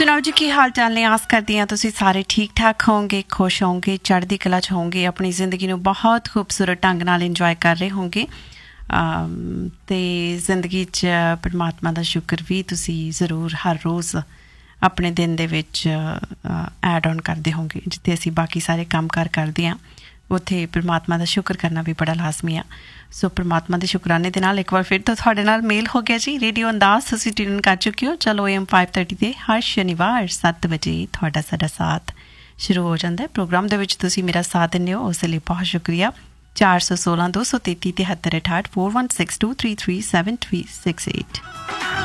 ਸੁਣਾਓ ਜੀ, ਕੀ ਹਾਲ ਚਾਲ ਨੇ? ਆਸ ਕਰਦੀ ਹਾਂ ਤੁਸੀਂ ਸਾਰੇ ਠੀਕ ਠਾਕ ਹੋਵੋਗੇ, ਖੁਸ਼ ਹੋਵੋਗੇ, ਚੜ੍ਹਦੀ ਕਲਾ 'ਚ ਹੋਵੋਗੇ, ਆਪਣੀ ਜ਼ਿੰਦਗੀ ਨੂੰ ਬਹੁਤ ਖੂਬਸੂਰਤ ਢੰਗ ਨਾਲ ਇੰਜੋਏ ਕਰ ਰਹੇ ਹੋਵੋਗੇ ਅਤੇ ਜ਼ਿੰਦਗੀ 'ਚ ਪਰਮਾਤਮਾ ਦਾ ਸ਼ੁਕਰ ਵੀ ਤੁਸੀਂ ਜ਼ਰੂਰ ਹਰ ਰੋਜ਼ ਆਪਣੇ ਦਿਨ ਦੇ ਵਿੱਚ ਐਡ ਔਨ ਕਰਦੇ ਹੋਵੋਗੇ। ਜਿੱਥੇ ਅਸੀਂ ਬਾਕੀ ਸਾਰੇ ਕੰਮ ਕਾਰ ਕਰਦੇ ਹਾਂ, ਉੱਥੇ ਪਰਮਾਤਮਾ ਦਾ ਸ਼ੁਕਰ ਕਰਨਾ ਵੀ ਬੜਾ ਲਾਜ਼ਮੀ ਆ। ਸੋ ਪਰਮਾਤਮਾ ਦੇ ਸ਼ੁਕਰਾਨੇ ਦੇ ਨਾਲ ਇੱਕ ਵਾਰ ਫਿਰ ਤੋਂ ਤੁਹਾਡੇ ਨਾਲ ਮੇਲ ਹੋ ਗਿਆ ਜੀ। ਰੇਡੀਓ ਅੰਦਾਜ਼ ਤੁਸੀਂ ਟਿਊਨ ਕਰ ਚੁੱਕੇ ਹੋ। ਚਲੋ AM 530 ਦੇ ਹਰ ਸ਼ਨੀਵਾਰ 7 ਵਜੇ ਤੁਹਾਡਾ ਸਾਡਾ ਸਾਥ ਸ਼ੁਰੂ ਹੋ ਜਾਂਦਾ ਹੈ। ਪ੍ਰੋਗਰਾਮ ਦੇ ਵਿੱਚ ਤੁਸੀਂ ਮੇਰਾ ਸਾਥ ਦਿੰਦੇ ਹੋ, ਉਸ ਲਈ ਬਹੁਤ ਸ਼ੁਕਰੀਆ। 416 233 73 68 4162337368